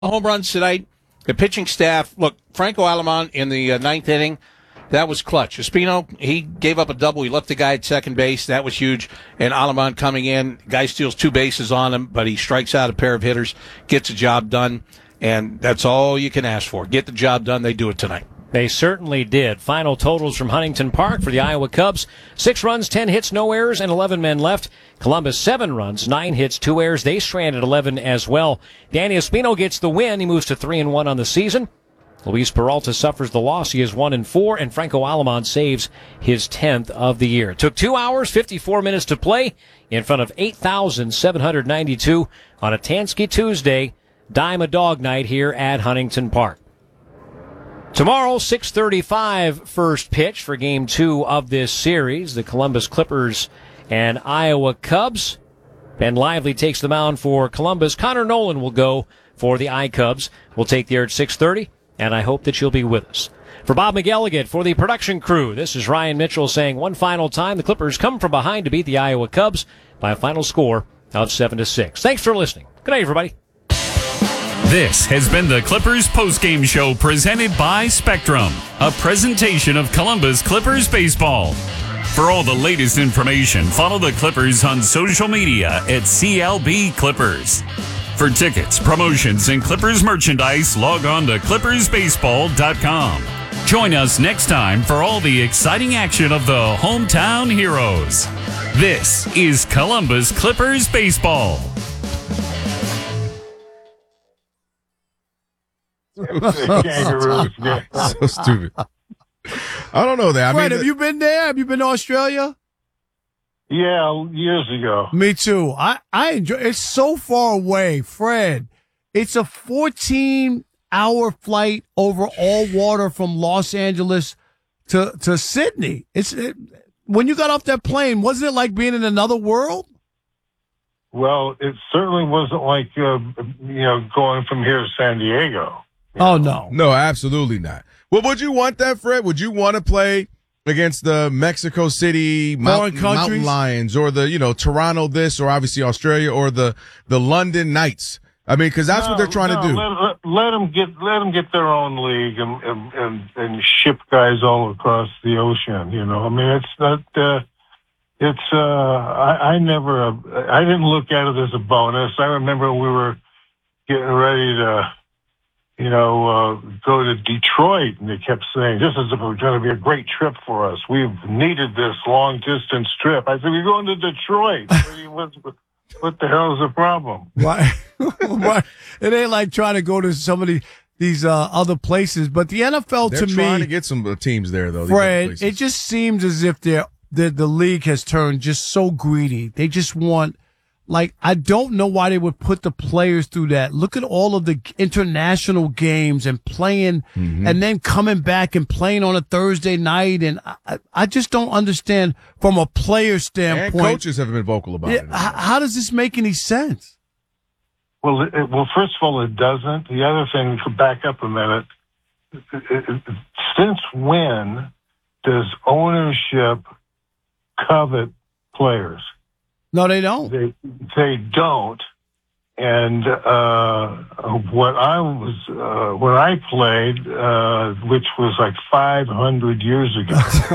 home runs tonight. The pitching staff, look, Franco Alamon in the ninth inning, that was clutch. Espino, he gave up a double. He left the guy at second base. That was huge. And Alamon coming in, guy steals 2 bases on him, but he strikes out a pair of hitters, gets the job done, and that's all you can ask for. Get the job done. They do it tonight. They certainly did. Final totals from Huntington Park for the Iowa Cubs. 6 runs, 10 hits, no errors, and 11 men left. Columbus, 7 runs, 9 hits, 2 errors. They stranded 11 as well. Danny Espino gets the win. He moves to 3-1 on the season. Luis Peralta suffers the loss. He is 1-4, and Franco Alamon saves his 10th of the year. It took 2 hours, 54 minutes to play in front of 8,792 on a Tansky Tuesday, Dime a Dog night here at Huntington Park. Tomorrow, 6:35 first pitch for Game 2 of this series. The Columbus Clippers and Iowa Cubs. Ben Lively takes the mound for Columbus. Connor Nolan will go for the I-Cubs. We'll take the air at 6:30, and I hope that you'll be with us. For Bob McElligott, for the production crew, this is Ryan Mitchell saying one final time, the Clippers come from behind to beat the Iowa Cubs by a final score of 7-6. Thanks for listening. Good night, everybody. This has been the Clippers postgame show presented by Spectrum, a presentation of Columbus Clippers baseball. For all the latest information, follow the Clippers on social media at CLB Clippers. For tickets, promotions, and Clippers merchandise, log on to clippersbaseball.com. Join us next time for all the exciting action of the hometown heroes. This is Columbus Clippers baseball. So stupid. I don't know that. Fred, have you been there? Have you been to Australia? Yeah, years ago. Me too. I enjoy. It's so far away, Fred. It's a 14-hour flight over all water from Los Angeles to Sydney. When you got off that plane, wasn't it like being in another world? Well, it certainly wasn't like going from here to San Diego. Oh, no. No, absolutely not. Well, would you want that, Fred? Would you want to play against the Mexico City Mountain Lions or the, Toronto this, or obviously Australia, or the London Knights? I mean, because that's what they're trying to do. Let them get their own league and ship guys all across the ocean. I mean, it's not. I didn't look at it as a bonus. I remember we were getting ready to, go to Detroit, and they kept saying, this is going to be a great trip for us. We've needed this long-distance trip. I said, we're going to Detroit. What the hell is the problem? Why? It ain't like trying to go to some of these other places. But the NFL, they're to me... They're trying to get some teams there, though. Fred, it just seems as if the league has turned just so greedy. They just want... I don't know why they would put the players through that. Look at all of the international games and playing and then coming back and playing on a Thursday night. And I just don't understand from a player standpoint. And coaches have been vocal about it. How does this make any sense? Well, first of all, it doesn't. The other thing, to back up a minute, since when does ownership covet players? No, they don't. They don't. And when I played, which was like 500 years ago,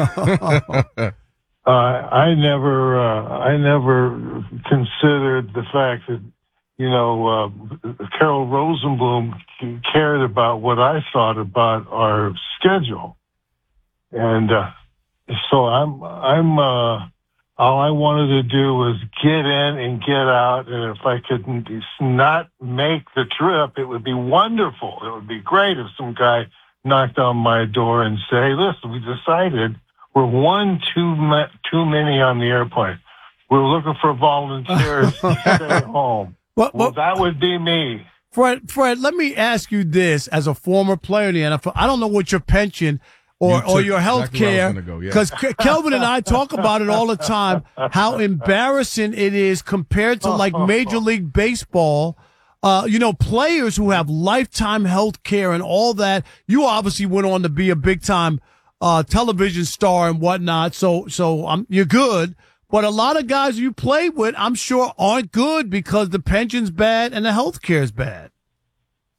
I never considered the fact that Carol Rosenblum cared about what I thought about our schedule, and so I'm. All I wanted to do was get in and get out, and if I could not make the trip, it would be wonderful. It would be great if some guy knocked on my door and say, listen, we decided we're one too many on the airplane. We're looking for volunteers to stay home. Well, that would be me. Fred, let me ask you this as a former player in the NFL. I don't know what your pension or your health care, because Kelvin and I talk about it all the time, how embarrassing it is compared to like Major League Baseball. Players who have lifetime health care and all that. You obviously went on to be a big time television star and whatnot, so you're good. But a lot of guys you played with, I'm sure, aren't good because the pension's bad and the health care's bad.